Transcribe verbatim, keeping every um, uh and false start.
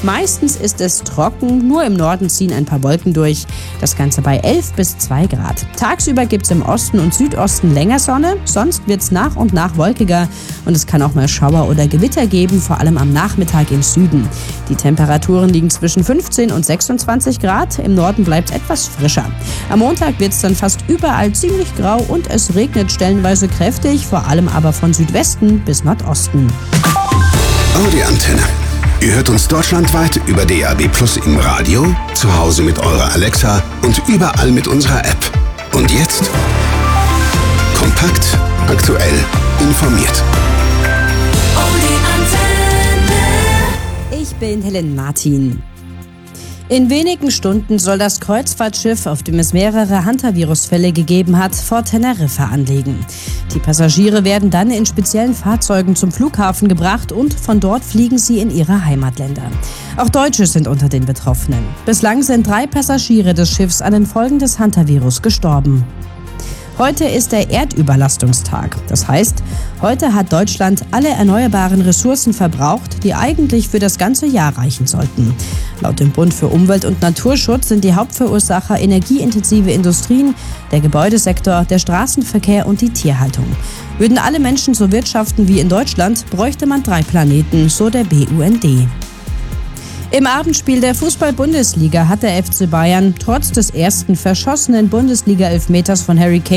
Meistens ist es trocken, nur im Norden ziehen ein paar Wolken durch. Das Ganze bei elf bis zwei Grad. Tagsüber gibt es im Osten und Südosten länger Sonne, sonst wird es nach und nach wolkiger und es kann auch mal Schauer oder Gewitter geben, vor allem am Nachmittag im Süden. Die Temperaturen liegen zwischen fünfzehn und sechsundzwanzig Grad, im Norden bleibt es etwas frischer. Am Montag wird es dann fast überall ziemlich grau und es regnet stellenweise kräftig, vor allem aber von Südwesten bis Nordosten. Audi Antenne. Ihr hört uns deutschlandweit über D A B Plus im Radio, zu Hause mit eurer Alexa und überall mit unserer App. Und jetzt kompakt, aktuell, informiert. Ich bin Helen Martin. In wenigen Stunden soll das Kreuzfahrtschiff, auf dem es mehrere Hantavirus-Fälle gegeben hat, vor Teneriffa anlegen. Die Passagiere werden dann in speziellen Fahrzeugen zum Flughafen gebracht und von dort fliegen sie in ihre Heimatländer. Auch Deutsche sind unter den Betroffenen. Bislang sind drei Passagiere des Schiffs an den Folgen des Hantavirus gestorben. Heute ist der Erdüberlastungstag. Das heißt, heute hat Deutschland alle erneuerbaren Ressourcen verbraucht, die eigentlich für das ganze Jahr reichen sollten. Laut dem Bund für Umwelt und Naturschutz sind die Hauptverursacher energieintensive Industrien, der Gebäudesektor, der Straßenverkehr und die Tierhaltung. Würden alle Menschen so wirtschaften wie in Deutschland, bräuchte man drei Planeten, so der B U N D. Im Abendspiel der Fußball-Bundesliga hat der F C Bayern trotz des ersten verschossenen Bundesliga-Elfmeters von Harry Kane